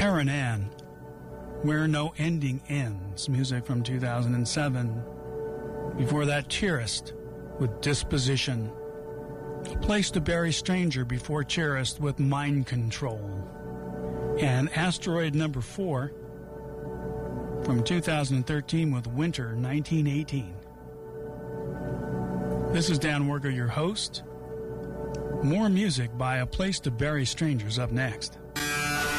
Karen Ann, Where No Ending Ends, music from 2007. Before that, Cheerist with Disposition. A Place to Bury Stranger before Cheerist with Mind Control. And Asteroid Number 4 from 2013 with Winter 1918. This is Dan Werger, your host. More music by A Place to Bury Strangers up next.